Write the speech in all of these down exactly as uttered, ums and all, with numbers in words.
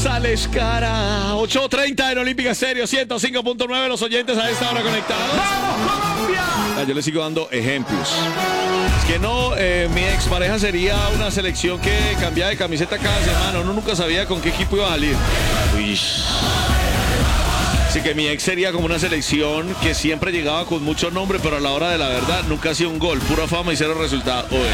sales cara. ocho treinta en Olímpica Estéreo, ciento cinco punto nueve. Los oyentes a esta hora conectados. ¡Vamos, Colombia! Ah, yo les sigo dando ejemplos. Es que no, eh, mi expareja sería una selección que cambiaba de camiseta cada semana. Uno nunca sabía con qué equipo iba a salir. Uy. Así que mi ex sería como una selección que siempre llegaba con mucho nombre, pero a la hora de la verdad nunca hacía un gol. Pura fama y cero resultado. Uy.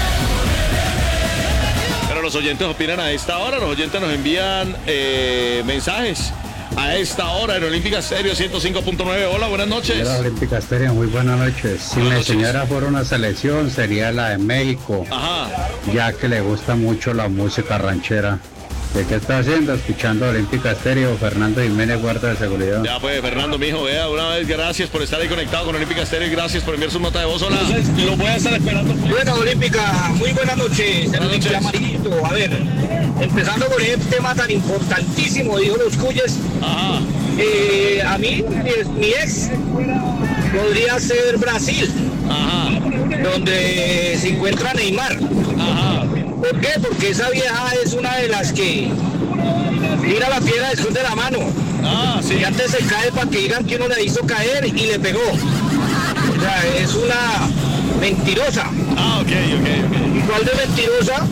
Pero los oyentes opinan a esta hora. Los oyentes nos envían eh, mensajes a esta hora en Olímpica Estéreo ciento cinco punto nueve. Hola, buenas noches. Hola, Olímpica Estéreo, muy buenas noches. Si Buenas mi noches. señora fuera una selección, sería la de México, Ajá. ya que le gusta mucho la música ranchera. ¿De qué está haciendo? Escuchando Olímpica Estéreo, Fernando Jiménez, guarda de seguridad. Ya pues, Fernando, mijo, vea, una vez gracias por estar ahí conectado con Olímpica Estéreo y gracias por enviar su nota de voz. Hola, lo voy a estar esperando. Bueno, Olímpica, muy buenas noches. Buenas El noches. Amarillito. A ver, empezando con este tema tan importantísimo, dijo los Cuyes. Ajá. Eh, a mí, mi, mi ex podría ser Brasil, Ajá. donde se encuentra Neymar. Ajá. ¿Por qué? Porque esa vieja es una de las que tira la piedra después de la mano. Ah, sí. Y antes se cae para que digan que uno le hizo caer y le pegó. O sea, es una mentirosa. Ah, ok, ok, ok. Igual de mentirosa.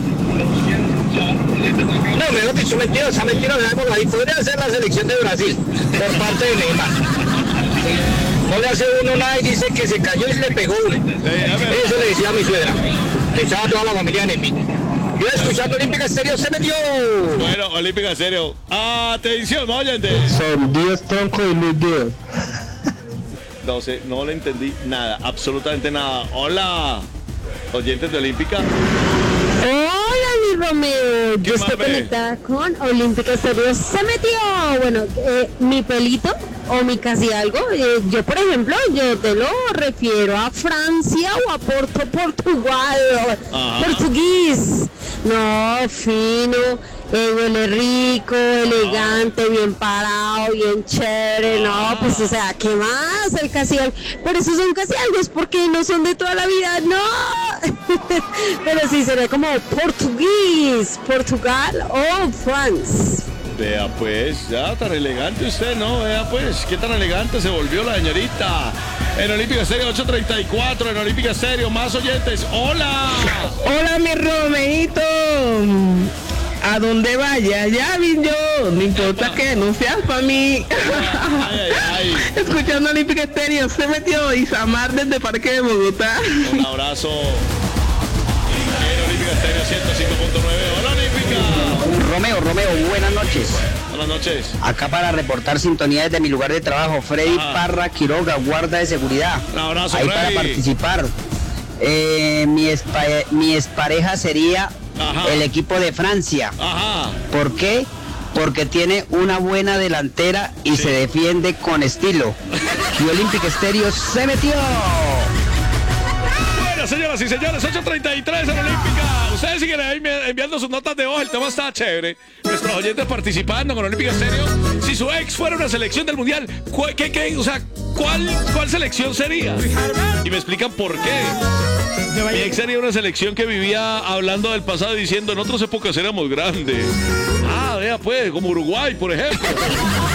No, mejor dicho, mentirosa, mentirosa. Ahí podría ser la selección de Brasil por parte de Neymar. No le hace uno nada y dice que se cayó y le pegó uno. Eh, a ver. Eso le decía a mi suegra. Le echaba a toda la familia en mí. Yo escuchando Olímpica Estéreo se metió. Bueno, Olímpica Estéreo. Atención, oyentes. Son diez troncos y Luis Díaz. No sé, no le entendí nada, absolutamente nada. Hola, oyentes de Olímpica. Hola, mi Romeo. ¿Qué Yo más, estoy ve? conectada con Olímpica Estéreo. Se metió. Bueno, eh, mi pelito o mi casi algo. eh, yo, por ejemplo, yo te lo refiero a Francia o a Porto, Portugal, o Ajá. portugués. No, fino, eh, huele rico, elegante, bien parado, bien chévere. No, pues, o sea, ¿qué más? El casi algo. Por eso son casi algo, es porque no son de toda la vida. No. Pero sí, sería como portugués, Portugal o France. Vea pues, ya tan elegante usted, ¿no? Vea pues, qué tan elegante se volvió la señorita. En Olímpica Estéreo ocho treinta y cuatro, en Olímpica Estéreo, más oyentes. ¡Hola! Hola, mi Romeito. A donde vaya, ya vi yo. No importa que no seas para mí. Ay, ay, ay. Escuchando Olímpica Estéreo, se metió Isamar desde Parque de Bogotá. Un abrazo. En Olímpica Estéreo ciento cinco punto nueve. ¡Hola, Olímpica! Romeo, Romeo, buenas noches. Buenas noches. Acá para reportar sintonía desde mi lugar de trabajo, Freddy Ajá. Parra Quiroga, guarda de seguridad. Un abrazo, Ahí Freddy. para participar. Eh, mi, espa- mi expareja sería Ajá. el equipo de Francia. Ajá. ¿Por qué? Porque tiene una buena delantera y Sí. se defiende con estilo. Y Olímpica Estéreo se metió. Bueno, señoras y señores, ocho treinta y tres en Olímpica. Ustedes siguen ahí envi- enviando sus notas de voz. El tema está chévere. Nuestros oyentes participando con Olímpica Estéreo. Si su ex fuera una selección del mundial, ¿cu- ¿qué, qué? O sea, ¿cuál, ¿cuál selección sería? Y me explican por qué. Mi ex sería una selección que vivía hablando del pasado y diciendo en otras épocas éramos grandes. Ah, vea pues, como Uruguay, por ejemplo.